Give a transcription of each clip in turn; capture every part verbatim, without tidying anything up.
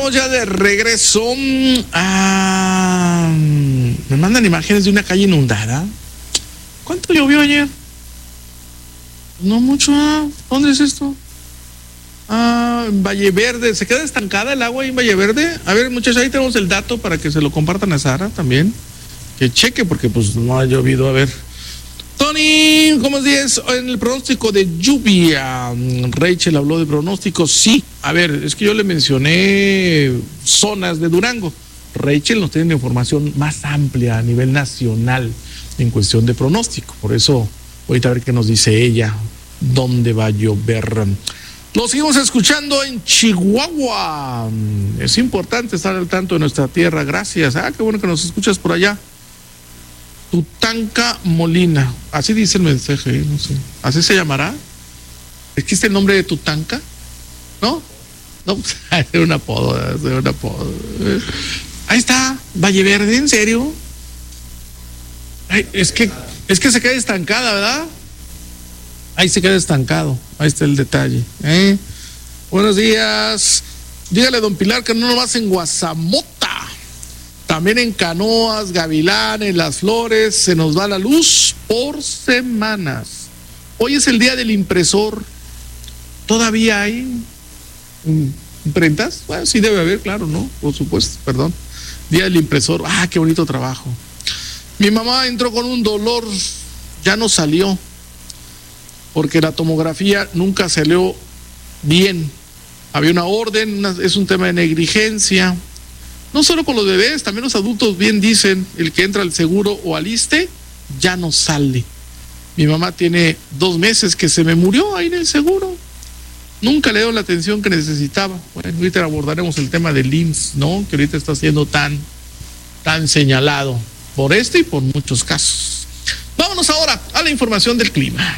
estamos ya de regreso. Ah, me mandan imágenes de una calle inundada. ¿Cuánto llovió ayer? No mucho. Ah, ¿dónde es esto? Ah, en Valle Verde. ¿Se queda estancada el agua ahí en Valle Verde? A ver, muchachos, ahí tenemos el dato para que se lo compartan a Sara también. Que cheque, porque pues no ha llovido. A ver. Tony, ¿cómo es? En el pronóstico de lluvia, Rachel habló de pronóstico, sí. A ver, es que yo le mencioné zonas de Durango. Rachel nos tiene la información más amplia a nivel nacional en cuestión de pronóstico. Por eso, ahorita a ver qué nos dice ella, dónde va a llover. Lo seguimos escuchando en Chihuahua. Es importante estar al tanto de nuestra tierra. Gracias. Ah, qué bueno que nos escuchas por allá. Tutanka Molina, así dice el mensaje, no sé, ¿así se llamará? ¿Existe el nombre de Tutanka? ¿No? No, es un apodo, es un apodo. Ahí está, Valle Verde, ¿en serio? Ay, es que, es que se queda estancada, ¿verdad? Ahí se queda estancado, ahí está el detalle. ¿eh? Buenos días, dígale a don Pilar que no nomás en Guasamota. También en Canoas, Gavilán, en Las Flores, se nos va la luz por semanas. Hoy es el día del impresor. ¿Todavía hay imprentas? Bueno, sí debe haber, claro, ¿no? Por supuesto, perdón. Día del impresor. Ah, qué bonito trabajo. Mi mamá entró con un dolor, ya no salió, porque la tomografía nunca salió bien. Había una orden, una, es un tema de negligencia. No solo con los bebés, también los adultos bien dicen, el que entra al seguro o al ISSSTE ya no sale. Mi mamá tiene dos meses que se me murió ahí en el seguro. Nunca le dio la atención que necesitaba. Bueno, ahorita abordaremos el tema del I M S S, ¿no? Que ahorita está siendo tan, tan señalado por este y por muchos casos. Vámonos ahora a la información del clima.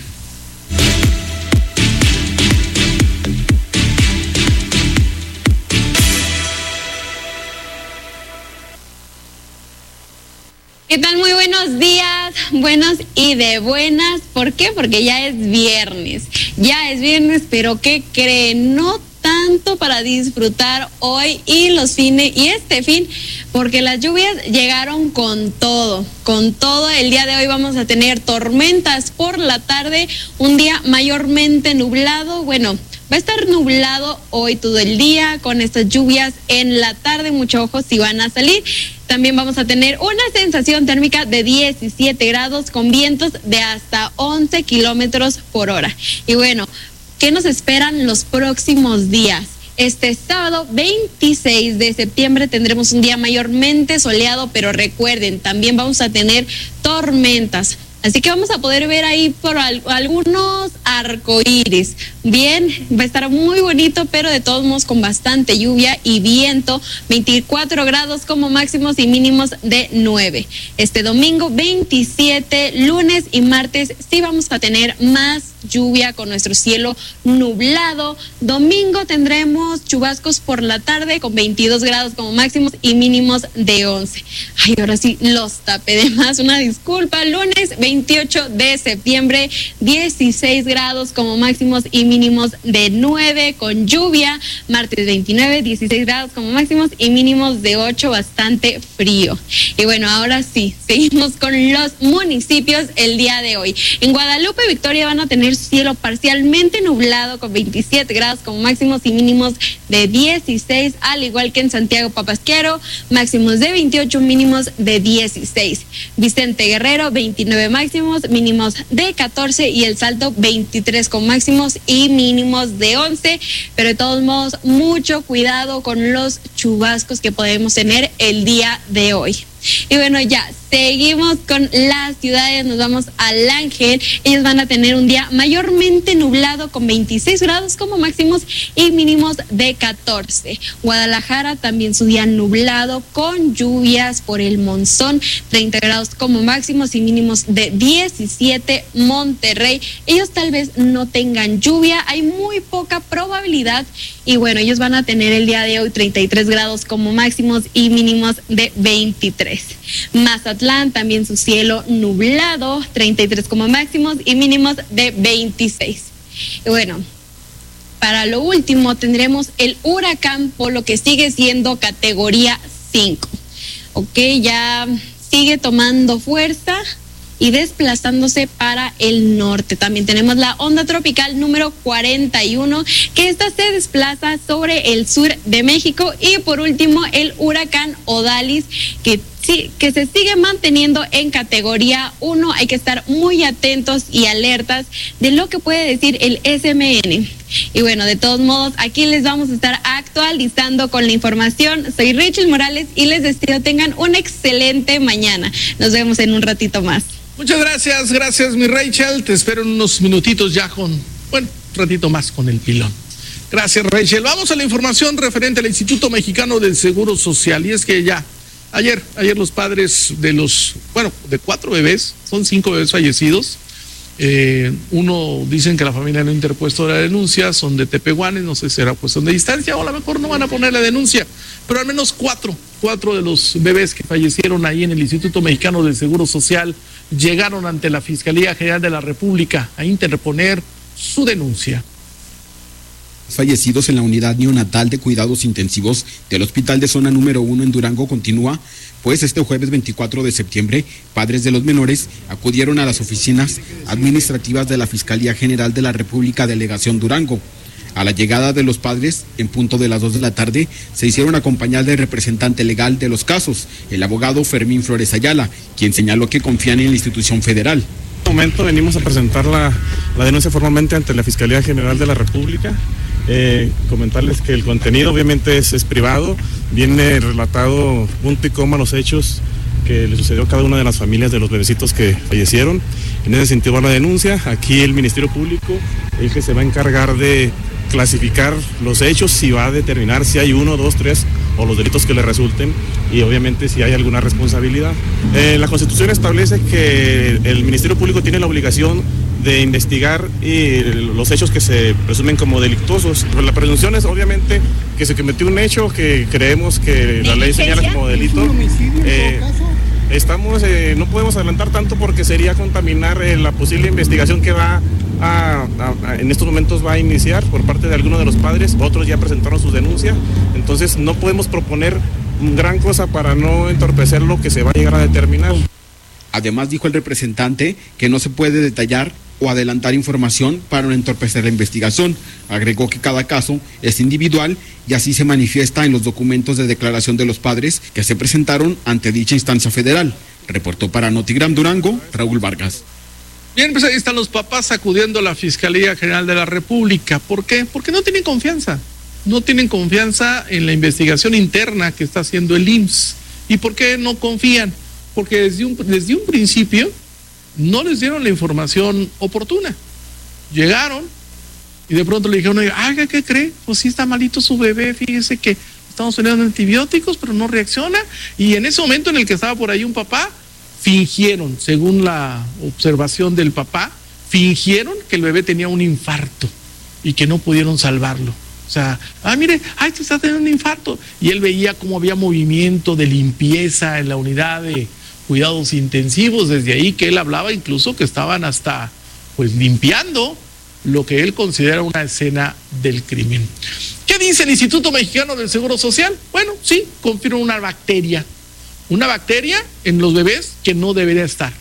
¿Qué tal? Muy buenos días, buenos y de buenas. ¿Por qué? Porque ya es viernes. Ya es viernes, pero ¿qué creen? No tanto para disfrutar hoy y los fines y este fin, porque las lluvias llegaron con todo, con todo. El día de hoy vamos a tener tormentas por la tarde, un día mayormente nublado. Bueno, va a estar nublado hoy todo el día con estas lluvias en la tarde. Mucho ojo si van a salir. También vamos a tener una sensación térmica de diecisiete grados con vientos de hasta once kilómetros por hora. Y bueno, ¿qué nos esperan los próximos días? Este sábado veintiséis de septiembre tendremos un día mayormente soleado, pero recuerden, también vamos a tener tormentas. Así que vamos a poder ver ahí por al, algunos arcoíris. Bien, va a estar muy bonito, pero de todos modos con bastante lluvia y viento. veinticuatro grados como máximos y mínimos de nueve. Este domingo veintisiete, lunes y martes sí vamos a tener más lluvia con nuestro cielo nublado. Domingo tendremos chubascos por la tarde con veintidós grados como máximos y mínimos de once. Ay, ahora sí los tapé de más, una disculpa. Lunes veintiocho de septiembre, dieciséis grados como máximos y mínimos de nueve con lluvia. Martes veintinueve, dieciséis grados como máximos y mínimos de ocho, bastante frío. Y bueno, ahora sí, seguimos con los municipios el día de hoy. En Guadalupe, Victoria van a tener cielo parcialmente nublado con veintisiete grados como máximos y mínimos de dieciséis, al igual que en Santiago Papasquiaro, máximos de veintiocho, mínimos de dieciséis. Vicente Guerrero, veintinueve máximos, mínimos de catorce, y El Salto veintitrés con máximos y mínimos de once, pero de todos modos mucho cuidado con los chubascos que podemos tener el día de hoy. Y bueno, ya seguimos con las ciudades, nos vamos al Ángel. Ellos van a tener un día mayormente nublado con veintiséis grados como máximos y mínimos de catorce. Guadalajara también su día nublado con lluvias por el monzón, treinta grados como máximos y mínimos de diecisiete. Monterrey, ellos tal vez no tengan lluvia, hay muy poca probabilidad, y bueno, ellos van a tener el día de hoy treinta y tres grados como máximos y mínimos de veintitrés. Mazatlán también su cielo nublado, treinta y tres como máximos y mínimos de veintiséis. Y bueno, para lo último tendremos el huracán Polo, que sigue siendo categoría cinco. Ok, ya sigue tomando fuerza y desplazándose para el norte. También tenemos la onda tropical número cuarenta y uno, que esta se desplaza sobre el sur de México. Y por último, el huracán Odalis, que sí, que se sigue manteniendo en categoría uno. Hay que estar muy atentos y alertas de lo que puede decir el S M N. Y bueno, de todos modos, aquí les vamos a estar actualizando con la información. Soy Rachel Morales y les deseo tengan una excelente mañana. Nos vemos en un ratito más. Muchas gracias, gracias mi Rachel. Te espero en unos minutitos ya con, bueno, un ratito más con el pilón. Gracias, Rachel. Vamos a la información referente al Instituto Mexicano del Seguro Social. Y es que ya, ayer, ayer los padres de los, bueno, de cuatro bebés, son cinco bebés fallecidos. Eh, uno, dicen que la familia no ha interpuesto la denuncia, son de Tepehuanes, no sé si será cuestión de distancia o a lo mejor no van a poner la denuncia, pero al menos cuatro, cuatro de los bebés que fallecieron ahí en el Instituto Mexicano del Seguro Social llegaron ante la Fiscalía General de la República a interponer su denuncia. Fallecidos en la unidad neonatal de cuidados intensivos del Hospital de Zona número uno en Durango continúa, pues este jueves veinticuatro de septiembre, padres de los menores acudieron a las oficinas administrativas de la Fiscalía General de la República Delegación Durango. A la llegada de los padres, en punto de las dos de la tarde, se hicieron acompañar del representante legal de los casos, el abogado Fermín Flores Ayala, quien señaló que confían en la institución federal. En este momento venimos a presentar la, la denuncia formalmente ante la Fiscalía General de la República. Eh, comentarles que el contenido obviamente es, es privado, viene relatado punto y coma los hechos que le sucedió a cada una de las familias de los bebecitos que fallecieron. En ese sentido va la denuncia. Aquí el Ministerio Público es el que se va a encargar de clasificar los hechos, si va a determinar si hay uno, dos, tres o los delitos que le resulten y obviamente si hay alguna responsabilidad. Eh, la Constitución establece que el Ministerio Público tiene la obligación de investigar y los hechos que se presumen como delictuosos. Pero la presunción es obviamente que se cometió un hecho que creemos que la ley señala como delito. Eh, estamos, eh, no podemos adelantar tanto porque sería contaminar eh, la posible investigación que va a, a, a, en estos momentos va a iniciar por parte de alguno de los padres. Otros ya presentaron sus denuncias, entonces no podemos proponer gran cosa para no entorpecer lo que se va a llegar a determinar. Además, dijo el representante que no se puede detallar o adelantar información para no entorpecer la investigación. Agregó que cada caso es individual y así se manifiesta en los documentos de declaración de los padres que se presentaron ante dicha instancia federal. Reportó para Notigram Durango, Raúl Vargas. Bien, pues ahí están los papás acudiendo a la Fiscalía General de la República. ¿Por qué? Porque no tienen confianza. No tienen confianza en la investigación interna que está haciendo el I M S S. ¿Y por qué no confían? Porque desde un, desde un principio no les dieron la información oportuna. Llegaron y de pronto le dijeron, ay, ¿qué cree? Pues sí está malito su bebé, fíjese que estamos poniendo antibióticos, pero no reacciona. Y en ese momento en el que estaba por ahí un papá, fingieron, según la observación del papá, fingieron que el bebé tenía un infarto y que no pudieron salvarlo. O sea, ah, mire, ay, se está teniendo un infarto. Y él veía cómo había movimiento de limpieza en la unidad de cuidados intensivos, desde ahí que él hablaba incluso que estaban hasta pues limpiando lo que él considera una escena del crimen. ¿Qué dice el Instituto Mexicano del Seguro Social? Bueno, sí, confirma una bacteria, una bacteria en los bebés que no debería estar.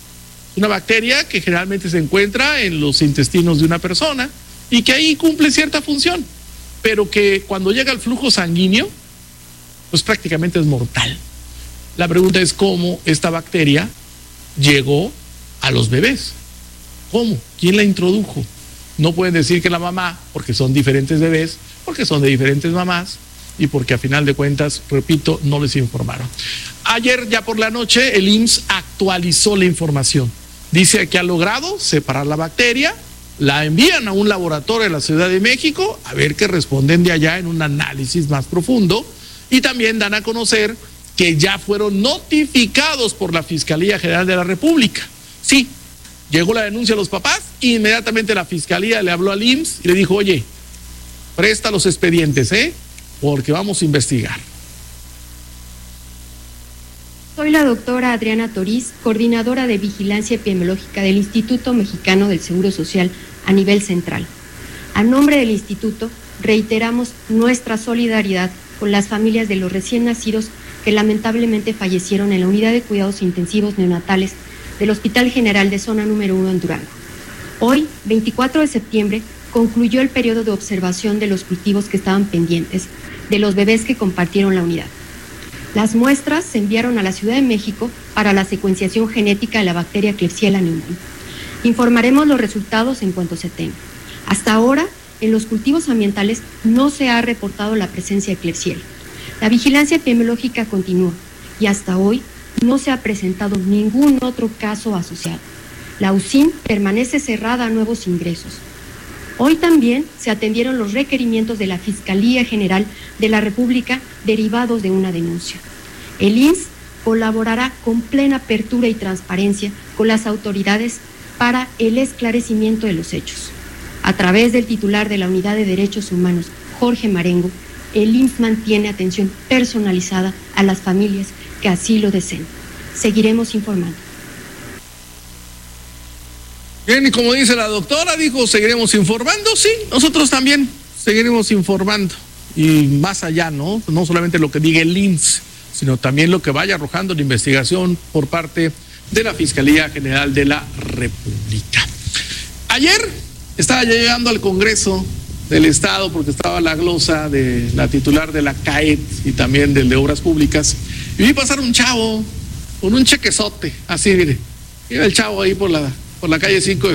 Una bacteria que generalmente se encuentra en los intestinos de una persona y que ahí cumple cierta función, pero que cuando llega al flujo sanguíneo, pues prácticamente es mortal. La pregunta es cómo esta bacteria llegó a los bebés. ¿Cómo? ¿Quién la introdujo? No pueden decir que la mamá, porque son diferentes bebés, porque son de diferentes mamás y porque a final de cuentas, repito, no les informaron. Ayer ya por la noche el I M S S actualizó la información. Dice que ha logrado separar la bacteria, la envían a un laboratorio en la Ciudad de México a ver qué responden de allá en un análisis más profundo y también dan a conocer que ya fueron notificados por la Fiscalía General de la República. Sí, llegó la denuncia a los papás y inmediatamente la Fiscalía le habló al I M S S y le dijo, oye, presta los expedientes, ¿eh? Porque vamos a investigar. Soy la doctora Adriana Toriz, coordinadora de Vigilancia Epidemiológica del Instituto Mexicano del Seguro Social a nivel central. A nombre del Instituto, reiteramos nuestra solidaridad con las familias de los recién nacidos que lamentablemente fallecieron en la unidad de cuidados intensivos neonatales del Hospital General de Zona número uno en Durango. Hoy, veinticuatro de septiembre, concluyó el periodo de observación de los cultivos que estaban pendientes de los bebés que compartieron la unidad. Las muestras se enviaron a la Ciudad de México para la secuenciación genética de la bacteria Klebsiella pneumoniae. Informaremos los resultados en cuanto se tenga. Hasta ahora, en los cultivos ambientales no se ha reportado la presencia de Klebsiella. La vigilancia epidemiológica continúa y hasta hoy no se ha presentado ningún otro caso asociado. La U C I M permanece cerrada a nuevos ingresos. Hoy también se atendieron los requerimientos de la Fiscalía General de la República derivados de una denuncia. El I M S S colaborará con plena apertura y transparencia con las autoridades para el esclarecimiento de los hechos. A través del titular de la Unidad de Derechos Humanos, Jorge Marengo, el I M S S mantiene atención personalizada a las familias que así lo deseen. Seguiremos informando. Bien, y como dice la doctora, dijo, seguiremos informando, sí, nosotros también seguiremos informando. Y más allá, ¿no? No solamente lo que diga el I M S S, sino también lo que vaya arrojando la investigación por parte de la Fiscalía General de la República. Ayer estaba ya llegando al Congreso del Estado, porque estaba la glosa de la titular de la C A E T y también del de Obras Públicas, y vi pasar un chavo con un chequezote, así, mire, iba el chavo ahí por la, por la calle cinco de